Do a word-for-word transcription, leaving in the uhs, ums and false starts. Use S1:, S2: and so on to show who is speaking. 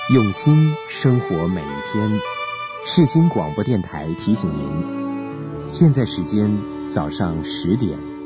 S1: 用心生活每一天。世新广播电台提醒您，现在时间早上十点。